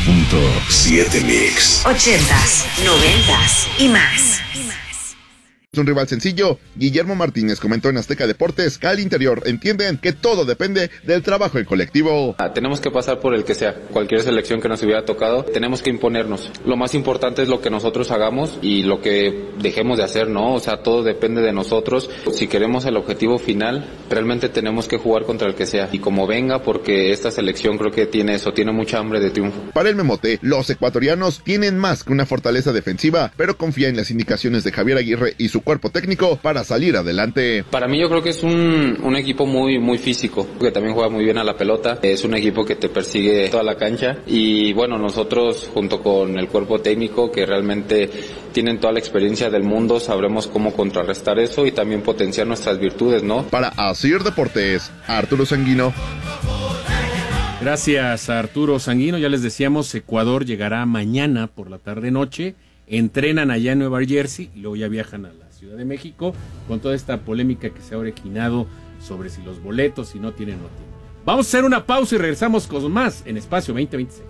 101.7 Mix. 80s, 90s y más. Es un rival sencillo. Guillermo Martínez comentó en Azteca Deportes que al interior entienden que todo depende del trabajo en colectivo. Tenemos que pasar por el que sea, cualquier selección que nos hubiera tocado, tenemos que imponernos. Lo más importante es lo que nosotros hagamos y lo que dejemos de hacer, ¿no? O sea, todo depende de nosotros. Si queremos el objetivo final, realmente tenemos que jugar contra el que sea. Y como venga, porque esta selección creo que tiene eso, tiene mucha hambre de triunfo. Para el Memote, los ecuatorianos tienen más que una fortaleza defensiva, pero confía en las indicaciones de Javier Aguirre y su cuerpo técnico para salir adelante. Para mí yo creo que es un equipo muy físico, que también juega muy bien a la pelota, es un equipo que te persigue toda la cancha y bueno, nosotros junto con el cuerpo técnico que realmente tienen toda la experiencia del mundo, sabremos cómo contrarrestar eso y también potenciar nuestras virtudes, ¿no? Para Asir Deportes, Arturo Sanguino. Gracias a Arturo Sanguino, ya les decíamos, Ecuador llegará mañana por la tarde-noche, entrenan allá en Nueva Jersey y luego ya viajan a la Ciudad de México con toda esta polémica que se ha originado sobre si los boletos, si no tienen o no tienen. Vamos a hacer una pausa y regresamos con más en Espacio 2026.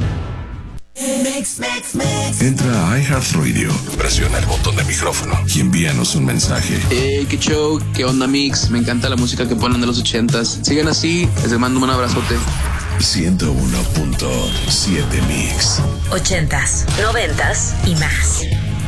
Entra a iHeartRadio, presiona el botón de micrófono y envíanos un mensaje. Hey, qué show, qué onda mix, me encanta la música que ponen de los 80s. Sigan así, les mando un abrazote. 101.7 Mix. 80s, 90s y más.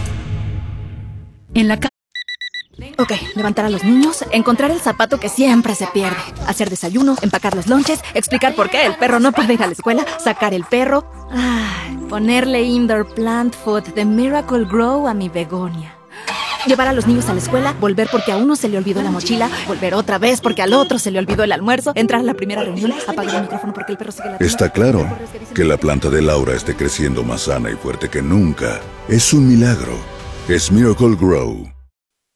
En la Ok, levantar a los niños, encontrar el zapato que siempre se pierde, hacer desayuno, empacar los lonches, explicar por qué el perro no puede ir a la escuela, sacar el perro, ponerle indoor plant food de Miracle Grow a mi begonia. Llevar a los niños a la escuela, volver porque a uno se le olvidó la mochila, volver otra vez porque al otro se le olvidó el almuerzo, entrar a la primera reunión, apagar el micrófono porque el perro sigue la... Está claro que la planta de Laura esté creciendo más sana y fuerte que nunca. Es un milagro. Es Miracle Grow.